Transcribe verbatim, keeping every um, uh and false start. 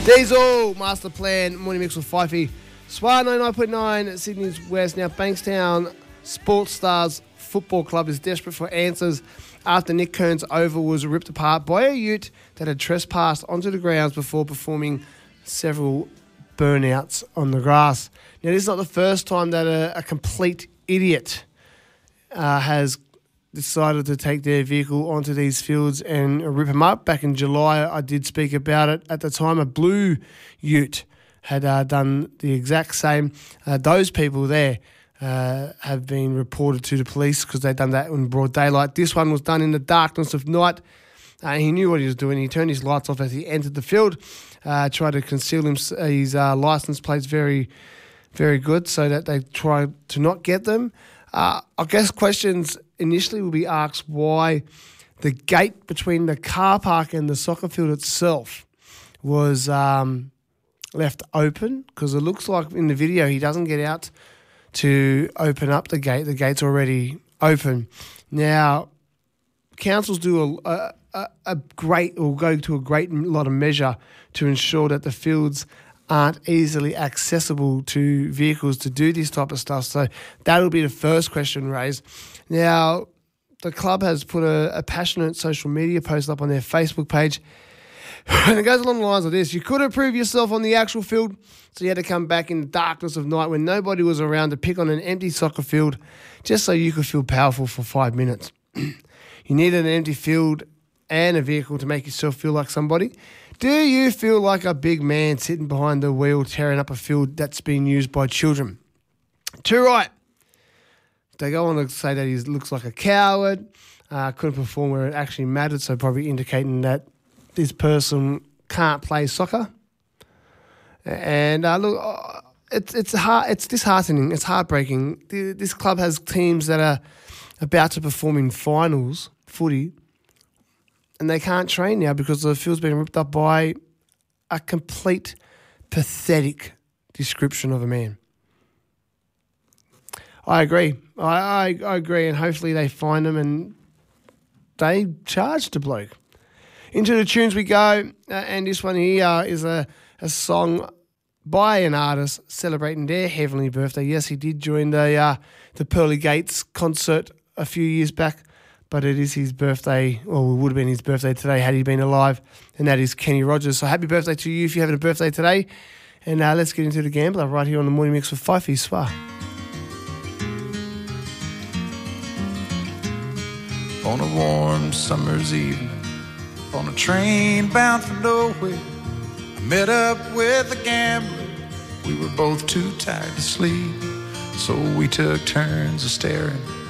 Diesel, Master Plan, Morning Mix with Fifey. Swar ninety-nine point nine, Sydney's West. Now, Bankstown Sports Stars Football Club is desperate for answers after Nick Kern's oval was ripped apart by a ute that had trespassed onto the grounds before performing several burnouts on the grass. Now, this is not the first time that a, a complete idiot uh, has decided to take their vehicle onto these fields and rip them up. Back in July, I did speak about it. At the time, a blue ute had uh, done the exact same. Uh, those people there uh, have been reported to the police because they'd done that in broad daylight. This one was done in the darkness of night. Uh, he knew what he was doing. He turned his lights off as he entered the field, uh, tried to conceal him, his uh, license plates very, very good so that they tried to not get them. Uh, I guess questions initially will be asked why the gate between the car park and the soccer field itself was um, left open, because it looks like in the video he doesn't get out to open up the gate. The gate's already open. Now, councils do a, a, a great, or go to a great lot of measure to ensure that the fields aren't easily accessible to vehicles to do this type of stuff. So that'll be the first question raised. Now, the club has put a, a passionate social media post up on their Facebook page, and it goes along the lines of this: you couldn't prove yourself on the actual field, so you had to come back in the darkness of night when nobody was around to pick on an empty soccer field just so you could feel powerful for five minutes. You needed an empty field and a vehicle to make yourself feel like somebody. Do you feel like a big man sitting behind the wheel tearing up a field that's being used by children? Too right. They go on to say that he looks like a coward, uh, couldn't perform where it actually mattered, so probably indicating that this person can't play soccer. And uh, look, uh, it's it's heart, it's disheartening, it's heartbreaking. This club has teams that are about to perform in finals, footy, and they can't train now because the field's been ripped up by a complete pathetic description of a man. I agree. I, I, I agree, and hopefully they find him and they charge the bloke. Into the tunes we go, uh, and this one here uh, is a, a song by an artist celebrating their heavenly birthday. Yes, he did join the uh, the Pearly Gates concert a few years back, but it is his birthday, or it would have been his birthday today had he been alive, and that is Kenny Rogers. So happy birthday to you if you're having a birthday today, and uh, let's get into the Gambler right here on the Morning Mix with Fifey Swar. On a warm summer's evening, on a train bound for nowhere, I met up with a gambler. We were both too tired to sleep, so we took turns of staring